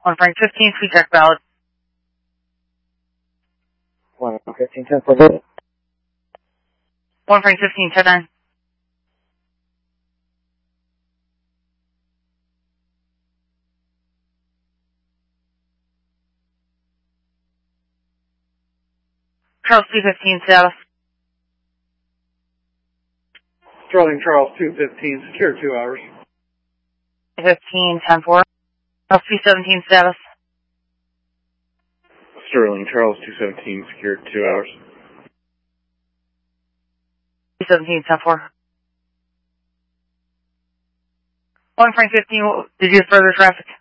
1 Frank 15, free check valid. 1 15, 10 for the 1 Frank 15, check 9. Charles 215, status. Sterling Charles 215, secure 2 hours. 15, 10-4. Charles 217, status. Sterling Charles 217, secured 2 hours. 217, 10-4. 1 Frank 15, did you have further traffic?